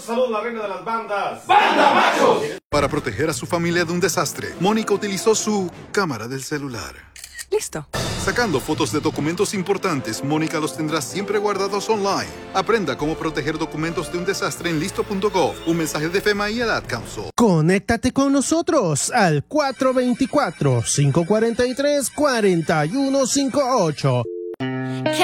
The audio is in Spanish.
Salud, la reina de las bandas. ¡Banda Machos! Para proteger a su familia de un desastre, Mónica utilizó su cámara del celular. Listo. Sacando fotos de documentos importantes, Mónica los tendrá siempre guardados online. Aprenda cómo proteger documentos de un desastre en listo.gov. Un mensaje de FEMA y el Ad Council. Conéctate con nosotros al 424-543-4158.